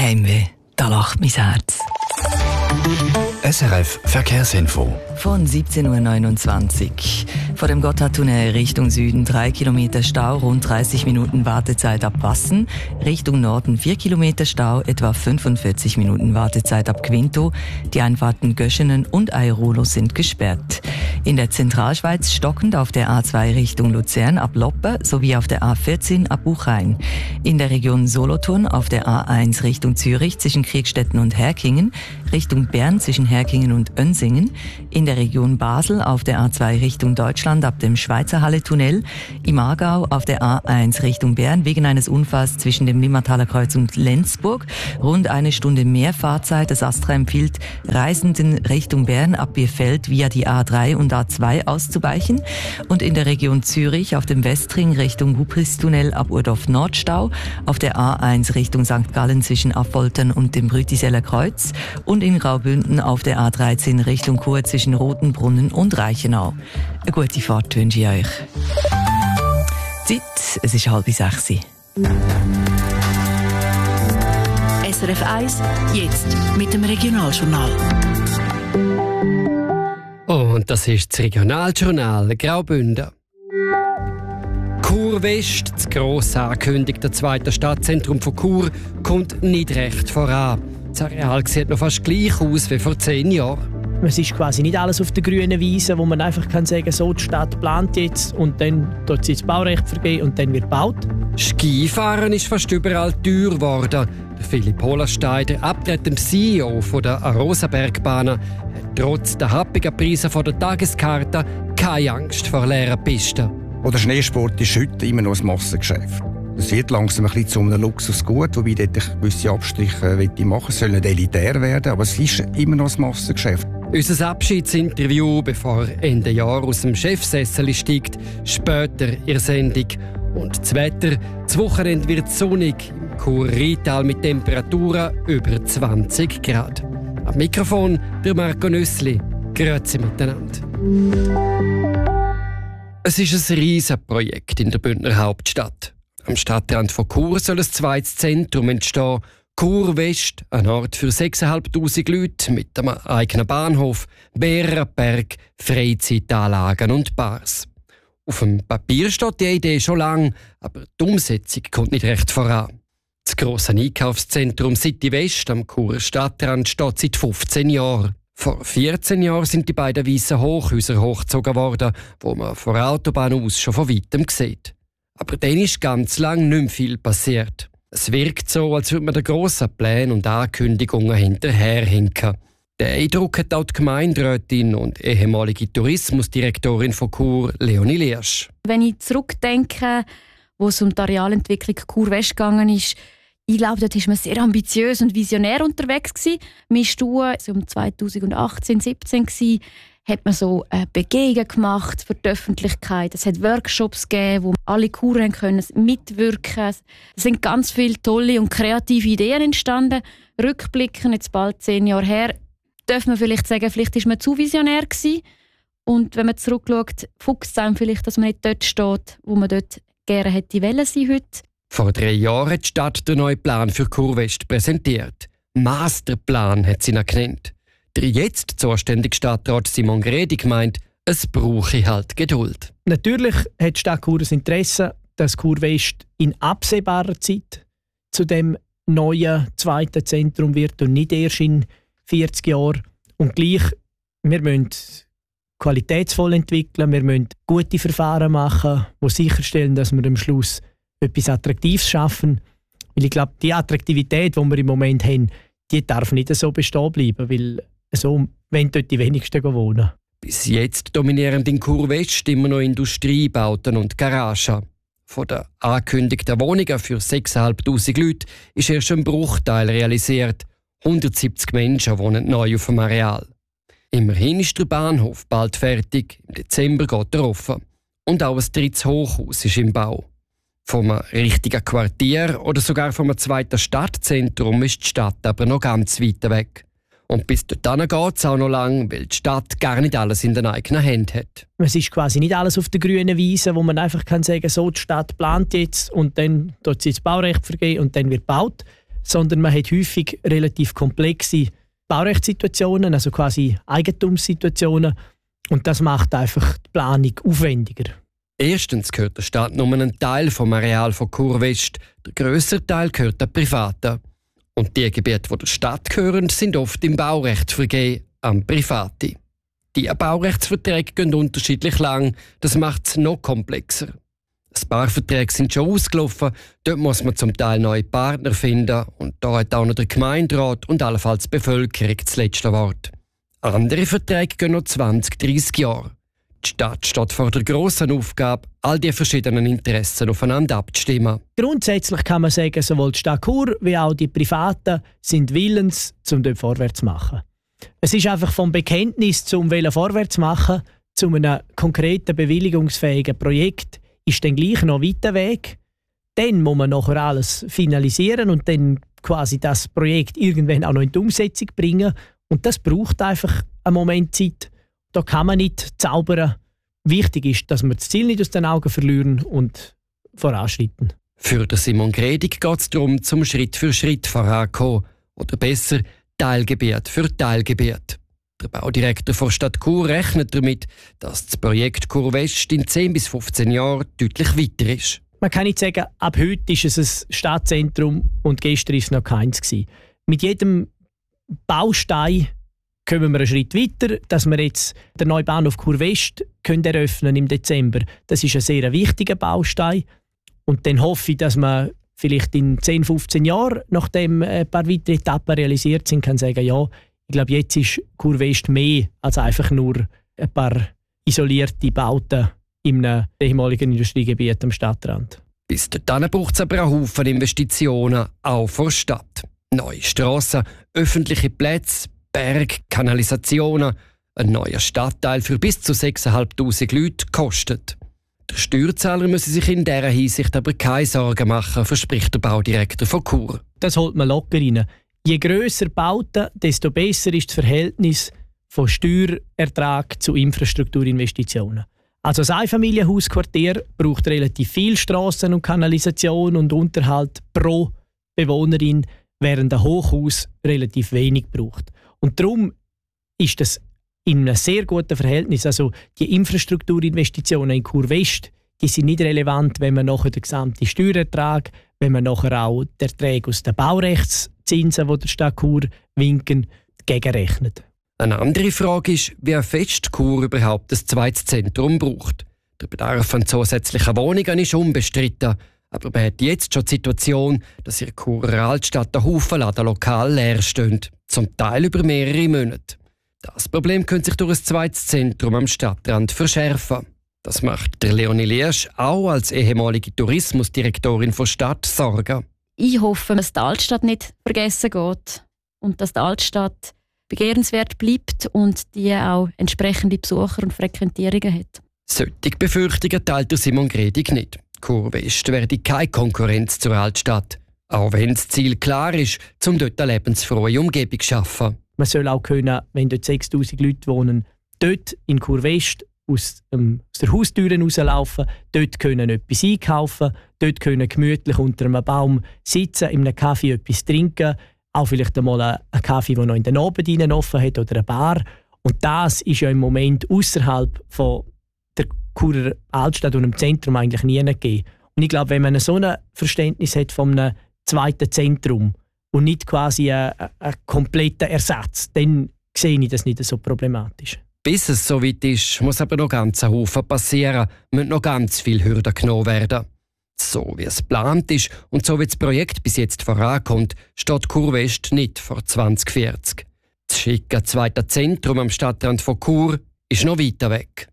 Heimweh, da lacht mein Herz. SRF Verkehrsinfo. Von 17.29 Uhr. Vor dem Gotthardtunnel Richtung Süden 3 Kilometer Stau, rund 30 Minuten Wartezeit ab Wassen. Richtung Norden 4 Kilometer Stau, etwa 45 Minuten Wartezeit ab Quinto. Die Einfahrten Göschenen und Airolo sind gesperrt. In der Zentralschweiz stockend auf der A2 Richtung Luzern ab Loppe sowie auf der A14 ab Buchheim. In der Region Solothurn auf der A1 Richtung Zürich zwischen Kriegstetten und Herkingen, Richtung Bern zwischen Herkingen und Önsingen, in der Region Basel auf der A2 Richtung Deutschland ab dem Schweizer Halle-Tunnel, im Aargau auf der A1 Richtung Bern wegen eines Unfalls zwischen dem Limmathaler Kreuz und Lenzburg. Rund eine Stunde mehr Fahrzeit. Das ASTRA empfiehlt Reisenden Richtung Bern ab Bierfeld via die A3 und A2 auszuweichen. Und in der Region Zürich auf dem Westring Richtung Hubristunnel ab Urdorf Nordstau, auf der A1 Richtung St. Gallen zwischen Affoltern und dem Brütiseller Kreuz und in Graubünden auf der A13 Richtung Chur zwischen Rotenbrunnen und Reichenau. Eine gute Fahrt wünsche ich euch. Zeit, es ist 5:30. SRF 1, jetzt mit dem Regionaljournal. Und das ist das Regionaljournal Graubünden. Chur West, das gross angekündigte zweite Stadtzentrum von Chur, kommt nicht recht voran. Das Areal sieht noch fast gleich aus wie vor 10 Jahren. Es ist quasi nicht alles auf der grünen Wiese, wo man einfach sagen kann, so die Stadt plant jetzt und dann dort sie das Baurecht vergeben und dann wird gebaut. Skifahren ist fast überall teuer geworden. Der Philipp Holersteider, abtretender CEO der Arosa-Bergbahnen, hat trotz der happigen Preise der Tageskarte keine Angst vor leeren Pisten. Der Schneesport ist heute immer noch ein Massengeschäft. Es wird langsam ein bisschen zu einem Luxusgut, wobei dort ich gewisse Abstriche machen möchte. Es soll nicht elitär werden, aber es ist immer noch ein Massengeschäft. Unser Abschiedsinterview, bevor Ende Jahr aus dem Chefsessel steigt, später in der Sendung. Und das Wetter, das Wochenende wird sonnig, im Chur-Rheintal mit Temperaturen über 20 Grad. Am Mikrofon der Marco Nüssli. Grüezi miteinander. Es ist ein Riesenprojekt in der Bündner Hauptstadt. Am Stadtrand von Chur soll ein zweites Zentrum entstehen. Chur West, ein Ort für 6'500 Leute mit einem eigenen Bahnhof, Bärenberg, Freizeitanlagen und Bars. Auf dem Papier steht die Idee schon lange, aber die Umsetzung kommt nicht recht voran. Das grosse Einkaufszentrum City West am Churer Stadtrand steht seit 15 Jahren. Vor 14 Jahren sind die beiden weißen Hochhäuser hochgezogen worden, wo man von der Autobahn aus schon von weitem sieht. Aber dann ist ganz lang nicht mehr viel passiert. Es wirkt so, als würde man den grossen Plänen und Ankündigungen hinterherhinken. Den Eindruck hat auch die Gemeinderätin und ehemalige Tourismusdirektorin von Chur, Leonie Liersch. Wenn ich zurückdenke, wo es um die Arealentwicklung Chur West gegangen ist, ich glaube, dort war man sehr ambitiös und visionär unterwegs. Meine Stuhl war um 2018, 2017, hat man so Begehungen gemacht für die Öffentlichkeit. Es hat Workshops gegeben, wo alle Churer können mitwirken. Es sind ganz viele tolle und kreative Ideen entstanden. Rückblicken, jetzt bald 10 Jahre her, darf man vielleicht sagen, vielleicht war man zu visionär gewesen. Und wenn man zurückschaut, fuchst es einem vielleicht, dass man nicht dort steht, wo man dort gerne hätte wollen sein heute. Vor 3 Jahren hat die Stadt den neuen Plan für Chur West präsentiert. Masterplan hat sie ihn genannt. Der jetzt zuständige Stadtrat Simon Gredi meint, es brauche halt Geduld. Natürlich hat die Stadt Chur ein Interesse, dass Chur West in absehbarer Zeit zu dem neuen zweiten Zentrum wird und nicht erst in 40 Jahren. Und gleich, wir müssen qualitätsvoll entwickeln, wir müssen gute Verfahren machen, die sicherstellen, dass wir am Schluss etwas Attraktives schaffen. Weil ich glaube, die Attraktivität, die wir im Moment haben, die darf nicht so bestehen bleiben, weil so wollen dort die wenigsten wohnen. Bis jetzt dominieren in Chur West immer noch Industriebauten und Garagen. Von den angekündigten Wohnungen für 6'500 Leute ist erst ein Bruchteil realisiert. 170 Menschen wohnen neu auf dem Areal. Immerhin ist der Bahnhof bald fertig. Im Dezember geht er offen. Und auch ein drittes Hochhaus ist im Bau. Vom richtigen Quartier oder sogar vom zweiten Stadtzentrum ist die Stadt aber noch ganz weit weg. Und bis dorthin geht es auch noch lang, weil die Stadt gar nicht alles in den eigenen Händen hat. Es ist quasi nicht alles auf der grünen Wiese, wo man einfach sagen kann, so die Stadt plant jetzt und dann dort sie das Baurecht vergeben und dann wird gebaut. sondern man hat häufig relativ komplexe Baurechtssituationen, also quasi Eigentumssituationen. Und das macht einfach die Planung aufwendiger. Erstens gehört der Stadt nur ein Teil vom Areal von Chur West. Der grössere Teil gehört den Privaten. Und die Gebiete, die der Stadt gehören, sind oft im Baurecht vergeben an Private. Die Baurechtsverträge gehen unterschiedlich lang. Das macht es noch komplexer. Ein paar Verträge sind schon ausgelaufen. Dort muss man zum Teil neue Partner finden. Und da hat auch noch der Gemeinderat und allenfalls die Bevölkerung das letzte Wort. Andere Verträge gehen noch 20, 30 Jahre. Die Stadt steht vor der grossen Aufgabe, all die verschiedenen Interessen aufeinander abzustimmen. Grundsätzlich kann man sagen, sowohl die Stadt Chur wie auch die Privaten sind willens, um dort vorwärts zu machen. Es ist einfach vom Bekenntnis zum vorwärts zu machen, zu einem konkreten bewilligungsfähigen Projekt, ist dann gleich noch weiter Weg. Dann muss man nachher alles finalisieren und dann quasi das Projekt irgendwann auch noch in die Umsetzung bringen. Und das braucht einfach einen Moment Zeit. Da kann man nicht zaubern. Wichtig ist, dass wir das Ziel nicht aus den Augen verlieren und voranschreiten. Für Simon Gredig geht es darum, zum Schritt für Schritt voranzukommen. Oder besser, Teilgebiet für Teilgebiet. Der Baudirektor der Stadt Chur rechnet damit, dass das Projekt Chur West in 10 bis 15 Jahren deutlich weiter ist. Man kann nicht sagen, ab heute ist es ein Stadtzentrum und gestern war es noch keins gewesen. Mit jedem Baustein kommen wir einen Schritt weiter, dass wir jetzt den neuen Bahnhof Chur West eröffnen im Dezember. Das ist ein sehr wichtiger Baustein. Und dann hoffe ich, dass man vielleicht in 10, 15 Jahren, nachdem ein paar weitere Etappen realisiert sind, kann sagen, ja, ich glaube, jetzt ist Chur West mehr als einfach nur ein paar isolierte Bauten in einem ehemaligen Industriegebiet am Stadtrand. Bis dahin braucht es aber einen Haufen Investitionen, auch vor der Stadt. Neue Strassen, öffentliche Plätze, Berg, Kanalisationen, ein neuer Stadtteil für bis zu 6'500 Leute kostet. Der Steuerzahler müsse sich in dieser Hinsicht aber keine Sorgen machen, verspricht der Baudirektor von Chur. Das holt man locker rein. Je grösser Bauten, desto besser ist das Verhältnis von Steuerertrag zu Infrastrukturinvestitionen. Also ein Einfamilienhausquartier braucht relativ viel Strassen und Kanalisation und Unterhalt pro Bewohnerin, während ein Hochhaus relativ wenig braucht. Und darum ist das in einem sehr guten Verhältnis. Also die Infrastrukturinvestitionen in Chur West, die sind nicht relevant, wenn man nachher den gesamten Steuerertrag, wenn man nachher auch die Erträge aus den Baurechtszinsen, die der Stadt Chur winken, gegenrechnet. Eine andere Frage ist, wie fest Chur überhaupt ein zweites Zentrum braucht. Der Bedarf an zusätzlichen Wohnungen ist unbestritten. Aber man hat jetzt schon die Situation, dass in der Churer Altstadt ein Haufen Ladenlokale leer stehen, zum Teil über mehrere Monate. Das Problem könnte sich durch ein zweites Zentrum am Stadtrand verschärfen. Das macht der Leonie Liersch auch als ehemalige Tourismusdirektorin von Stadt Sorgen. Ich hoffe, dass die Altstadt nicht vergessen geht und dass die Altstadt begehrenswert bleibt und die auch entsprechende Besucher und Frequentierungen hat. Solche Befürchtungen teilt Simon Gredig nicht. Chur West werde keine Konkurrenz zur Altstadt. Auch wenn das Ziel klar ist, um dort eine lebensfrohe Umgebung zu schaffen. Man soll auch können, wenn dort 6'000 Leute wohnen, dort in Chur West aus der Haustür rauslaufen, dort können etwas einkaufen, dort können gemütlich unter einem Baum sitzen, in einem Kaffee etwas trinken, auch vielleicht einmal einen Kaffee, der noch in den Abend offen hat, oder eine Bar. Und das ist ja im Moment außerhalb von der Churer Altstadt und im Zentrum eigentlich nie gegeben. Und ich glaube, wenn man so ein Verständnis hat von einem zweiten Zentrum und nicht quasi einen kompletten Ersatz, dann sehe ich das nicht so problematisch. Bis es so weit ist, muss aber noch ganz ein Haufen passieren, müssen noch ganz viele Hürden genommen werden. So wie es geplant ist und so wie das Projekt bis jetzt vorankommt, steht Chur West nicht vor 2040. Das schicke zweite Zentrum am Stadtrand von Chur ist noch weiter weg.